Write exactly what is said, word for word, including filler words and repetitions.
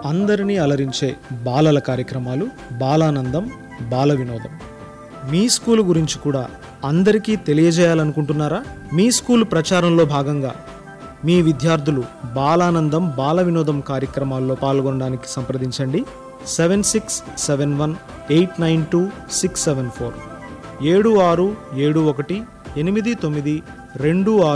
అందరినీ అలరించే బాలల కార్యక్రమాలు బాలానందం బాల వినోదం. మీ స్కూల్ గురించి కూడా అందరికీ తెలియజేయాలనుకుంటున్నారా? మీ స్కూల్ ప్రచారంలో భాగంగా మీ విద్యార్థులు బాలానందం బాల వినోదం కార్యక్రమాల్లో పాల్గొనడానికి సంప్రదించండి. Seven six seven one eight nine two six seven four ఏడు ఆరు ఏడు ఒకటి ఎనిమిది తొమ్మిది రెండు ఆరు